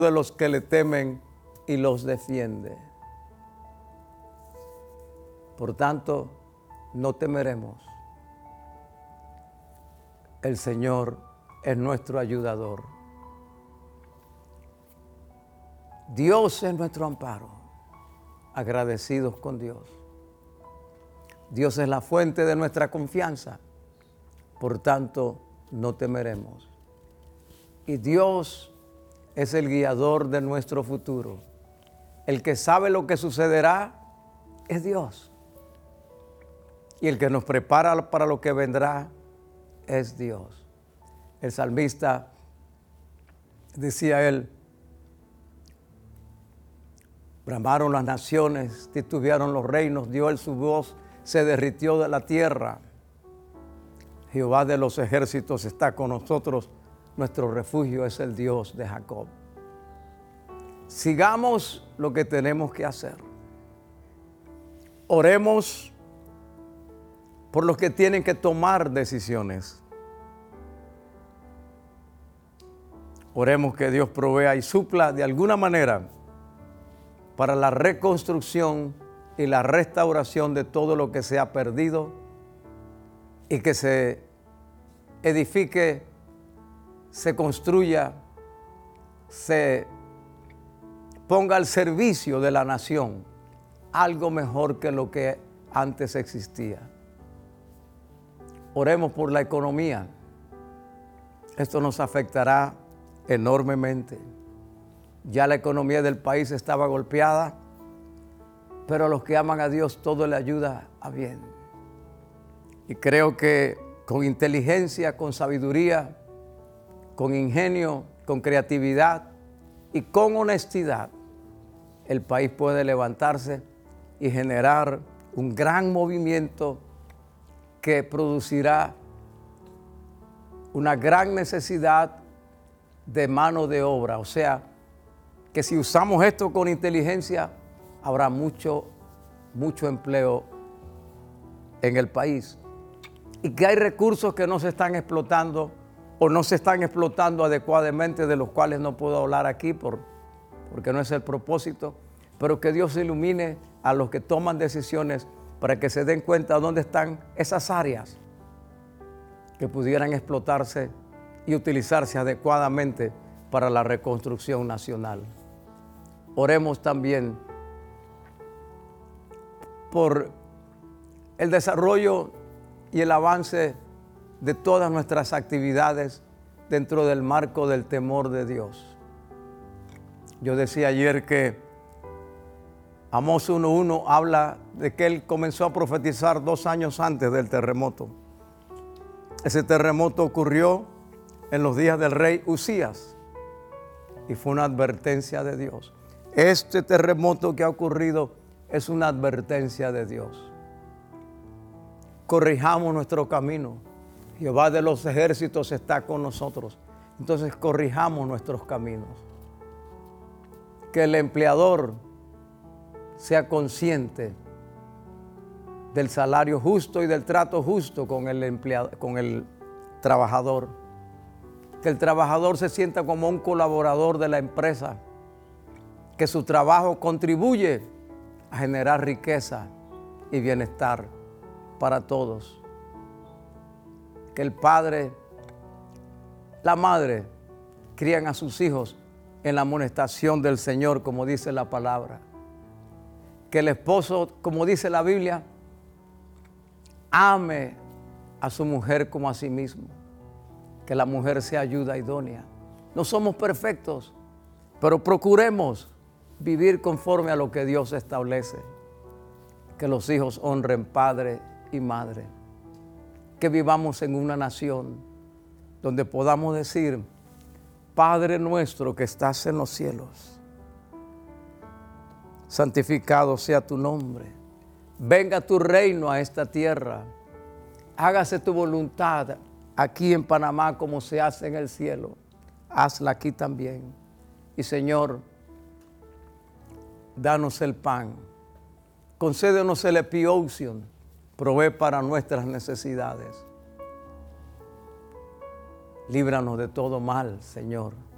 de los que le temen y los defiende. Por tanto, no temeremos. El Señor es nuestro ayudador. Dios es nuestro amparo. Agradecidos con Dios. Dios es la fuente de nuestra confianza. Por tanto, no temeremos. Y Dios es el guiador de nuestro futuro. El que sabe lo que sucederá es Dios. Y el que nos prepara para lo que vendrá es Dios. El salmista decía él: bramaron las naciones, titubearon los reinos, dio él su voz, se derritió de la tierra. Jehová de los ejércitos está con nosotros, nuestro refugio es el Dios de Jacob. Sigamos lo que tenemos que hacer. Oremos por los que tienen que tomar decisiones. Oremos que Dios provea y supla de alguna manera para la reconstrucción y la restauración de todo lo que se ha perdido y que se edifique, se construya, se ponga al servicio de la nación algo mejor que lo que antes existía. Oremos por la economía. Esto nos afectará enormemente. Ya la economía del país estaba golpeada, pero a los que aman a Dios todo le ayuda a bien. Y creo que con inteligencia, con sabiduría, con ingenio, con creatividad y con honestidad, el país puede levantarse y generar un gran movimiento que producirá una gran necesidad de mano de obra. O sea, que si usamos esto con inteligencia, habrá mucho empleo en el país. Y que hay recursos que no se están explotando o no se están explotando adecuadamente, de los cuales no puedo hablar aquí porque no es el propósito, pero que Dios ilumine a los que toman decisiones para que se den cuenta dónde están esas áreas que pudieran explotarse y utilizarse adecuadamente para la reconstrucción nacional. Oremos también por el desarrollo y el avance de todas nuestras actividades dentro del marco del temor de Dios. Yo decía ayer que Amós 1:1 habla de que él comenzó a profetizar 2 años antes del terremoto. Ese terremoto ocurrió en los días del rey Usías y fue una advertencia de Dios. Este terremoto que ha ocurrido es una advertencia de Dios. Corrijamos nuestro camino. Jehová de los ejércitos está con nosotros. Entonces corrijamos nuestros caminos. Que el empleador sea consciente del salario justo y del trato justo con el trabajador. Que el trabajador se sienta como un colaborador de la empresa. Que su trabajo contribuye a generar riqueza y bienestar para todos. Que el padre, la madre, crían a sus hijos en la amonestación del Señor, como dice la palabra. Que el esposo, como dice la Biblia, ame a su mujer como a sí mismo. Que la mujer sea ayuda idónea. No somos perfectos, pero procuremos vivir conforme a lo que Dios establece. Que los hijos honren padre y madre. Que vivamos en una nación donde podamos decir: Padre nuestro que estás en los cielos, santificado sea tu nombre. Venga tu reino a esta tierra. Hágase tu voluntad aquí en Panamá como se hace en el cielo. Hazla aquí también. Y Señor, danos el pan. Concédenos el epioción. Provee para nuestras necesidades. Líbranos de todo mal, Señor.